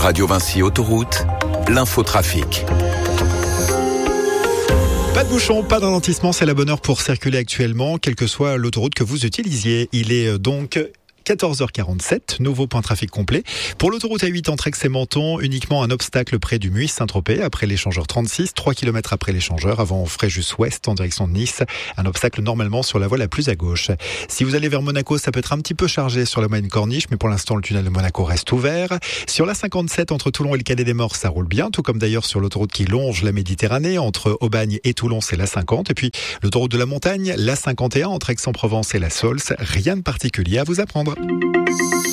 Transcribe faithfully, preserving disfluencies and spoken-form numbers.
Radio Vinci Autoroute, l'infotrafic. Pas de bouchon, pas de ralentissement, c'est la bonne heure pour circuler actuellement, quelle que soit l'autoroute que vous utilisiez. Il est donc quatorze heures quarante-sept, nouveau point de trafic complet. Pour l'autoroute A huit entre Aix et Menton, uniquement un obstacle près du Muis-Saint-Tropez, après l'échangeur trente-six, trois kilomètres après l'échangeur, avant Fréjus-Ouest en direction de Nice. Un obstacle normalement sur la voie la plus à gauche. Si vous allez vers Monaco, ça peut être un petit peu chargé sur la moyenne corniche, mais pour l'instant, le tunnel de Monaco reste ouvert. Sur la cinquante-sept, entre Toulon et le Cadet des Morts, ça roule bien, tout comme d'ailleurs sur l'autoroute qui longe la Méditerranée, entre Aubagne et Toulon, c'est la cinquante. Et puis, l'autoroute de la montagne, la cinquante et un, entre Aix-en-Provence et la Saulce. Rien de particulier à vous apprendre.